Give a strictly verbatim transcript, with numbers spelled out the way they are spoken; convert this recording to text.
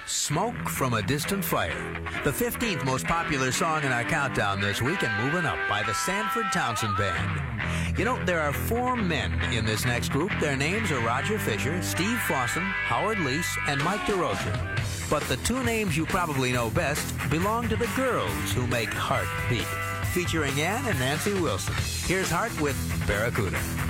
Smoke from a Distant Fire, the fifteenth most popular song in our countdown this week and moving up by the Sanford Townsend Band. You know, there are four men in this next group. Their names are Roger Fisher, Steve Fossen, Howard Leese, and Mike DeRocher. But the two names you probably know best belong to the girls who make Heart beat. Featuring Ann and Nancy Wilson. Here's Heart with Barracuda.